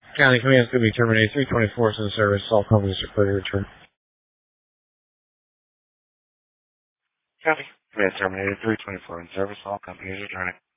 County commands could be terminated. 324 is in service. All companies are clear to return. County command terminated. 324 in service. All companies returning.